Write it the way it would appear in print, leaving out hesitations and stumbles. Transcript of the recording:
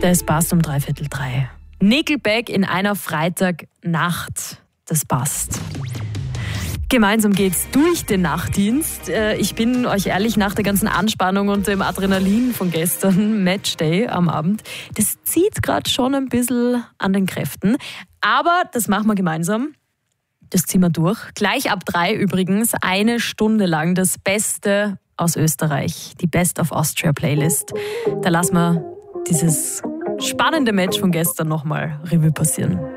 Das passt um 2:15. Nickelback in einer Freitagnacht. Das passt. Gemeinsam geht's durch den Nachtdienst. Ich bin euch ehrlich, nach der ganzen Anspannung und dem Adrenalin von gestern, Matchday am Abend, das zieht gerade schon ein bisschen an den Kräften. Aber das machen wir gemeinsam. Das ziehen wir durch. Gleich ab 3 übrigens, 1 Stunde lang das Beste aus Österreich. Die Best of Austria Playlist. Da lassen wir dieses spannende Match von gestern nochmal Revue passieren.